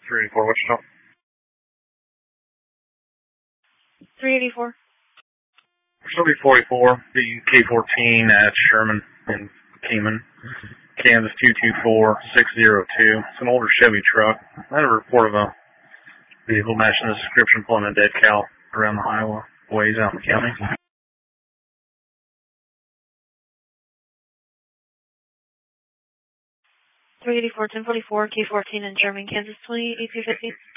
384 Wichita. 384. Facility 44, the K-14 at Sherman in Kingman, Kansas 224602. It's an older Chevy truck. I had a report of a vehicle matching the description pulling a dead cow around the highways out in the county. 384, 1044, K14 in Sherman, Kansas 28250.